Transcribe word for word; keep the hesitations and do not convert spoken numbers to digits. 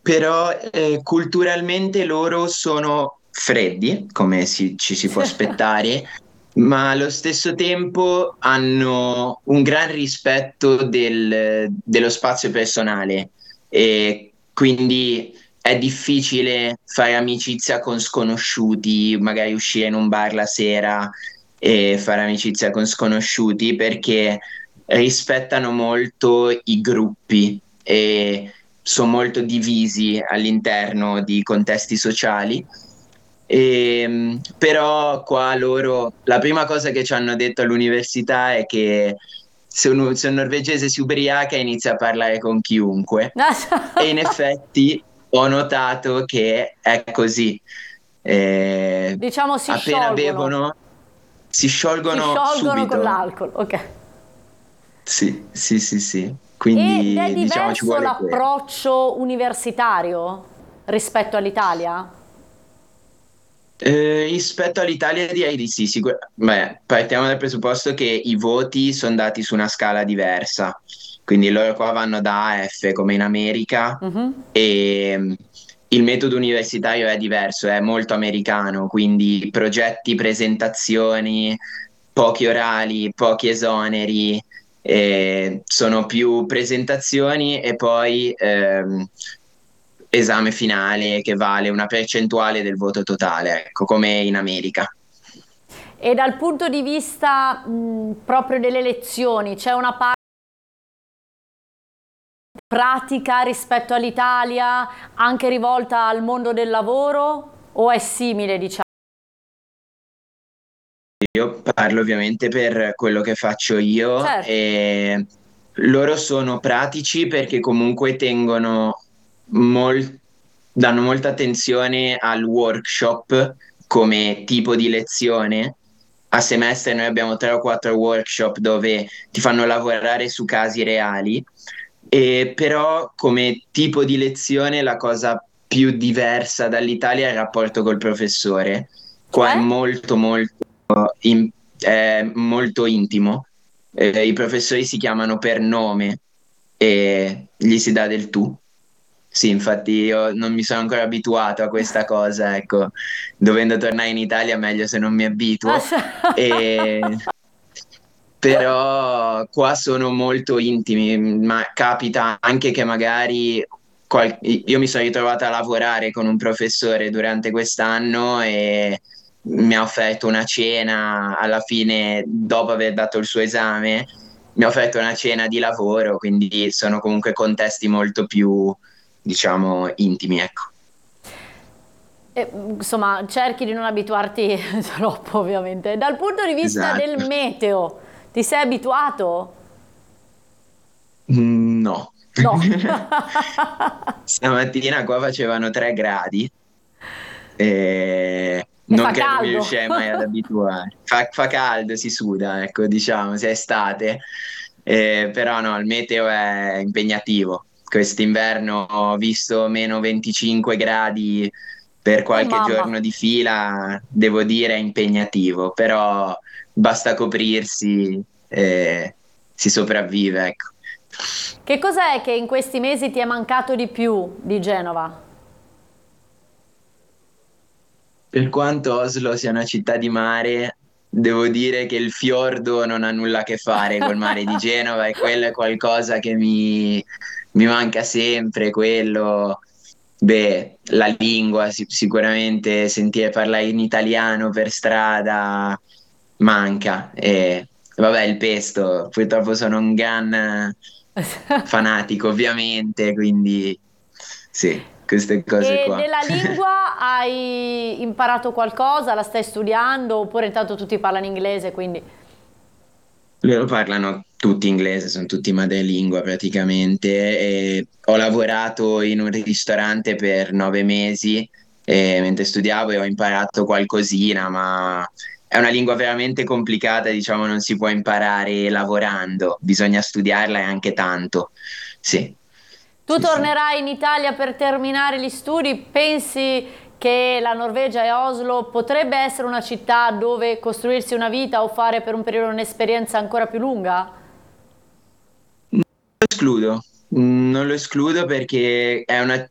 però eh, culturalmente loro sono freddi, come si- ci si può aspettare, ma allo stesso tempo hanno un gran rispetto del- dello spazio personale e quindi è difficile fare amicizia con sconosciuti, magari uscire in un bar la sera e fare amicizia con sconosciuti perché rispettano molto i gruppi e sono molto divisi all'interno di contesti sociali. E, però qua loro, la prima cosa che ci hanno detto all'università è che se un, se un norvegese si ubriaca inizia a parlare con chiunque e in effetti ho notato che è così. Eh, Diciamo si appena sciolgono, bevono si si sciolgono sciolgono con subito. l'alcol, ok. Sì, sì, sì, sì. Ed è Quindi diciamo ci diverso vuole quello. l'approccio universitario rispetto all'Italia? Eh, rispetto all'Italia direi di sì, sicur- beh, partiamo dal presupposto che i voti sono dati su una scala diversa, quindi loro qua vanno da A a F come in America Mhm. e mm, il metodo universitario è diverso, è molto americano, quindi progetti, presentazioni, pochi orali, pochi esoneri, eh, sono più presentazioni e poi ehm, esame finale che vale una percentuale del voto totale, ecco, come in America. E dal punto di vista mh, proprio delle lezioni, c'è una parte pratica rispetto all'Italia, anche rivolta al mondo del lavoro, o è simile, diciamo? Io parlo ovviamente per quello che faccio io Certo. e loro sono pratici perché comunque tengono mol- danno molta attenzione al workshop come tipo di lezione. A semestre noi abbiamo tre o quattro workshop dove ti fanno lavorare su casi reali, e però come tipo di lezione la cosa più diversa dall'Italia è il rapporto col professore. Qua è Cioè? molto molto in- è molto intimo. Eh, i professori si chiamano per nome e gli si dà del tu. Sì, infatti io non mi sono ancora abituato a questa cosa, ecco, dovendo tornare in Italia meglio se non mi abituo. E però qua sono molto intimi, ma capita anche che magari qual- io mi sono ritrovato a lavorare con un professore durante quest'anno e mi ha offerto una cena alla fine, dopo aver dato il suo esame, mi ha offerto una cena di lavoro, quindi sono comunque contesti molto più, diciamo, intimi, ecco. E, insomma, cerchi di non abituarti troppo, ovviamente. Dal punto di vista del Esatto. meteo, ti sei abituato? Mm, no. No. Stamattina qua facevano tre gradi e E non fa credo mi caldo. riuscirei mai ad abituare. Fa, fa caldo, si suda, ecco, diciamo, se è estate. Eh, però no, il meteo è impegnativo. Quest'inverno ho visto meno venticinque gradi per Oh qualche mamma. giorno di fila, devo dire è impegnativo, però basta coprirsi e si sopravvive, ecco. Che cos'è che in questi mesi ti è mancato di più di Genova? Per quanto Oslo sia una città di mare, devo dire che il fiordo non ha nulla a che fare col mare di Genova e quello è qualcosa che mi, mi manca sempre, quello, beh, la lingua, si- sicuramente sentire parlare in italiano per strada manca. E vabbè, il pesto, purtroppo sono un gran fanatico, ovviamente, quindi sì, queste cose E qua. della lingua hai imparato qualcosa? La stai studiando? Oppure intanto tutti parlano inglese, quindi... Loro parlano tutti inglese, sono tutti madrelingua praticamente. E ho lavorato in un ristorante per nove mesi e mentre studiavo e ho imparato qualcosina, ma è una lingua veramente complicata, diciamo, non si può imparare lavorando, bisogna studiarla e anche tanto. Sì, Tu sì, sì. tornerai in Italia per terminare gli studi? Pensi che la Norvegia e Oslo potrebbe essere una città dove costruirsi una vita o fare per un periodo un'esperienza ancora più lunga? Escludo, Mm, non lo escludo perché è una